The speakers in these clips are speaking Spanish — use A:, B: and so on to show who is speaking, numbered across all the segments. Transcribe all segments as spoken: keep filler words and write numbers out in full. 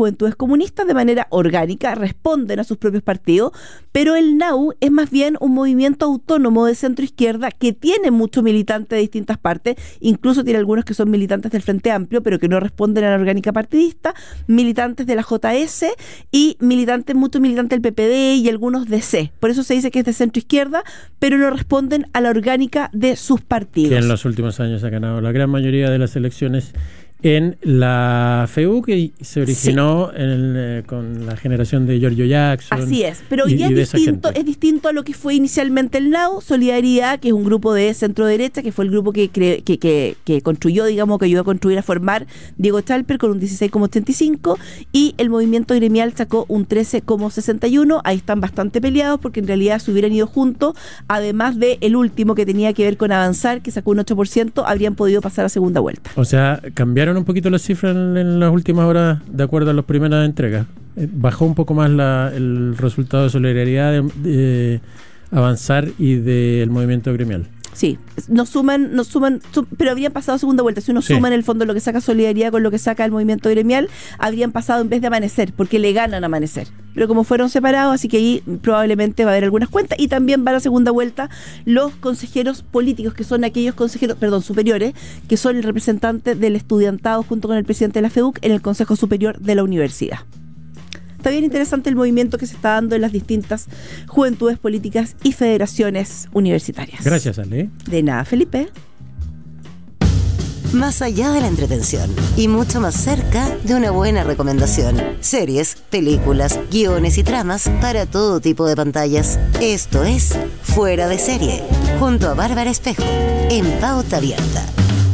A: Juventudes Comunistas de manera orgánica, responden a sus propios partidos, pero el N A U es más bien un movimiento autónomo de centro-izquierda que tiene muchos militantes de distintas partes, incluso tiene algunos que son militantes del Frente Amplio, pero que no responden a la orgánica partidista, militantes de la J S y militantes, muchos militantes del P P D y algunos de C. Por eso se dice que es de centro-izquierda, pero no responden a la orgánica de sus partidos.
B: Que en los últimos años ha ganado la gran mayoría de las elecciones en la F E U, que se originó sí. en el, eh, con la generación de Giorgio Jackson.
A: Así es, pero hoy día es distinto, es distinto a lo que fue inicialmente el N A U, Solidaridad, que es un grupo de centro-derecha, que fue el grupo que, cre, que, que, que construyó, digamos, que ayudó a construir, a formar Diego Chalper con un dieciséis coma ochenta y cinco, y el movimiento gremial sacó un trece coma sesenta y uno. Ahí están bastante peleados, porque en realidad se hubieran ido juntos, además de el último que tenía que ver con Avanzar, que sacó un ocho por ciento, habrían podido pasar a segunda vuelta.
B: O sea, cambiaron un poquito las cifras en, en las últimas horas de acuerdo a las primeras entregas. Eh, bajó un poco más la, el resultado de Solidaridad, de, de Avanzar y del movimiento gremial.
A: Sí, nos suman, nos suman, sum, pero habrían pasado a segunda vuelta. Si uno sí. suma en el fondo lo que saca Solidaridad con lo que saca el movimiento gremial, habrían pasado en vez de Amanecer, porque le ganan Amanecer. Pero como fueron separados, así que ahí probablemente va a haber algunas cuentas, y también van a segunda vuelta los consejeros políticos, que son aquellos consejeros, perdón, superiores, que son el representante del estudiantado junto con el presidente de la F E U C en el Consejo Superior de la Universidad. Está bien interesante el movimiento que se está dando en las distintas juventudes políticas y federaciones universitarias.
B: Gracias, Ale.
A: De nada, Felipe.
C: Más allá de la entretención y mucho más cerca de una buena recomendación. Series, películas, guiones y tramas para todo tipo de pantallas. Esto es Fuera de Serie, junto a Bárbara Espejo, en Pauta Abierta.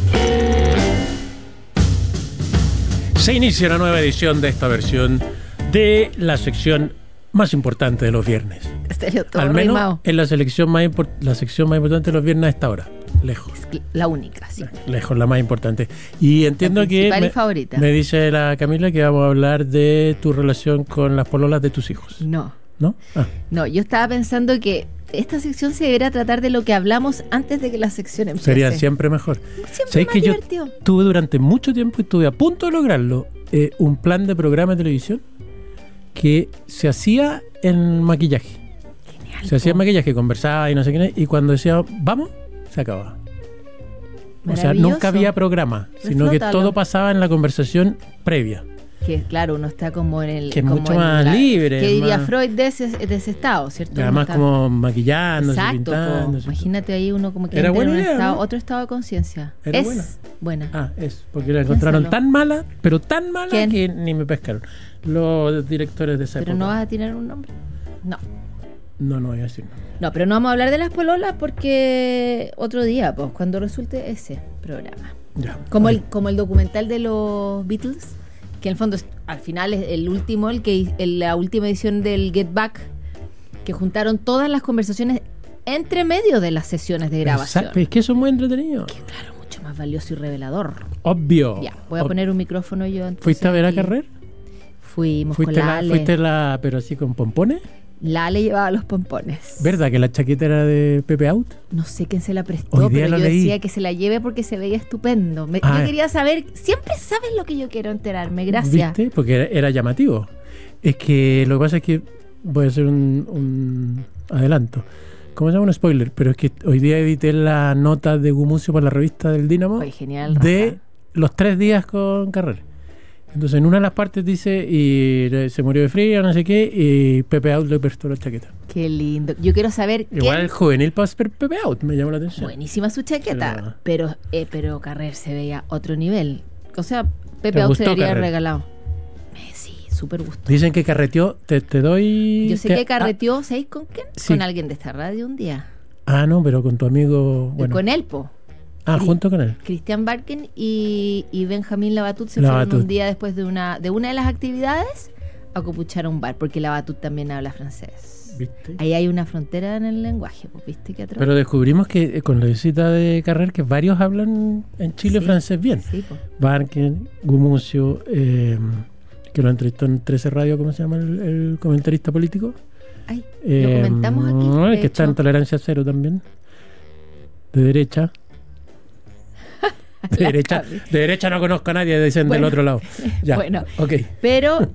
B: Se inicia una nueva edición de esta versión de la sección más importante de los viernes.
D: Estéreo todo
B: Al menos
D: rimado.
B: es la selección más import- la sección más importante de los viernes a esta hora. Lejos.
D: La única, sí.
B: Lejos, la más importante. Y entiendo
D: la
B: que me,
D: favorita.
B: me dice la Camila que vamos a hablar de tu relación con las pololas de tus hijos.
D: No.
B: ¿No? Ah.
D: No, yo estaba pensando que esta sección se debería tratar de lo que hablamos antes de que la sección empiece.
B: Sería siempre mejor.
D: Siempre más
B: que
D: divertido.
B: Yo tuve durante mucho tiempo y estuve a punto de lograrlo, eh, un plan de programa de televisión que se hacía en maquillaje.
D: Genial.
B: Se hacía en maquillaje, conversaba y no sé qué, y cuando decía, vamos, se acababa. O sea, nunca había programa, sino que todo pasaba en la conversación previa.
D: Que claro, uno está como en el...
B: Que es
D: como
B: mucho
D: en
B: más
D: la,
B: libre.
D: ¿Qué diría
B: más...
D: Freud de ese, de ese estado, cierto?
B: Y además
D: está...
B: como maquillándose,
D: Exacto,
B: pintándose.
D: Imagínate ahí uno como que
B: era
D: entra en un
B: idea,
D: estado,
B: ¿no?
D: otro estado de conciencia.
B: Era
D: es
B: buena.
D: buena.
B: Ah, es, porque la encontraron
D: Piénsalo.
B: tan mala, pero tan mala
D: ¿Quién?
B: que ni me pescaron. Los directores de esa
D: Pero
B: época.
D: no vas a tirar un nombre. No.
B: No, no voy a decir no.
D: No, pero no vamos a hablar de las pololas porque otro día, pues, cuando resulte ese programa.
B: Ya.
D: Como
B: Ay.
D: el, como el documental de los Beatles, que en el fondo es, al final es el último, el que el, la última edición del Get Back, que juntaron todas las conversaciones entre medio de las sesiones de grabación.
B: Exacto, es que eso es muy entretenido.
D: Que claro, mucho más valioso y revelador.
B: Obvio.
D: Ya, voy a
B: Ob-
D: poner un micrófono yo. entonces,
B: ¿Fuiste a ver a
D: aquí.
B: Carrer?
D: Fuimos con
B: ¿Fuiste
D: la
B: la,
D: Ale.
B: ¿Fuiste la, pero así con pompones?
D: La Ale llevaba los pompones.
B: ¿Verdad que la chaqueta era de Pepe Out?
D: No sé quién se la prestó,
B: Hoy día
D: pero
B: lo
D: yo
B: leí.
D: decía que se la lleve porque se veía estupendo. Me,
B: Ah.
D: yo quería saber, siempre sabes lo que yo quiero enterarme, gracias.
B: ¿Viste? Porque era, era llamativo. Es que lo que pasa es que voy a hacer un, un adelanto. ¿Cómo se llama? Un spoiler. Pero es que hoy día edité la nota de Gumucio para la revista del Dínamo.
D: Oye, genial.
B: De
D: Rafa.
B: los tres días con Carrer. Entonces en una de las partes dice y se murió de frío, no sé qué, y Pepe Out le prestó la chaqueta.
D: Qué lindo. Yo quiero saber
B: Igual
D: quién...
B: el juvenil para ser Pepe Out, me llamó la atención.
D: Buenísima su chaqueta,
B: Pero-
D: pero eh, pero Carrer se veía otro nivel. O sea, Pepe
B: ¿Te
D: Out
B: gustó
D: se debería haber
B: Carrer?
D: regalado. Eh, sí, súper gusto.
B: Dicen que carreteó, te, te doy...
D: Yo sé
B: te-
D: que carreteó, ¿sabéis con quién?
B: Sí.
D: Con alguien de esta radio un día.
B: Ah, ah, no, pero con tu amigo... Bueno.
D: Con él, po.
B: Ah, junto con él.
D: Cristian Barken y, y Benjamín Labatut se
B: Labatut.
D: fueron un día después de una de una de las actividades a copuchar a un bar, porque Labatut también habla francés.
B: ¿Viste?
D: Ahí hay una frontera en el lenguaje, pues, ¿viste qué atroz?
B: Pero descubrimos que eh, con la visita de Carrer que varios hablan en Chile
D: Sí,
B: francés bien.
D: Sí, pues.
B: Barken, Gumucio, eh, que lo entrevistó en trece Radio, ¿cómo se llama el, el comentarista político?
D: Ay,
B: Eh,
D: lo comentamos aquí.
B: no,
D: de
B: el que está en
D: hecho.
B: Tolerancia Cero también. De derecha. De
D: La
B: derecha,
D: Cami.
B: de derecha no conozco a nadie, dicen
D: Bueno,
B: del otro lado. Ya,
D: bueno.
B: ok.
D: Pero